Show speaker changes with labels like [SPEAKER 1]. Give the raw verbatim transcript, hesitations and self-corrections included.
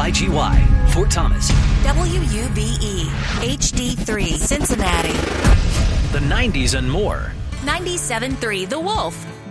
[SPEAKER 1] I G Y, Fort Thomas.
[SPEAKER 2] W U B E, H D three, Cincinnati.
[SPEAKER 1] The nineties and more.
[SPEAKER 2] ninety-seven point three The Wolf,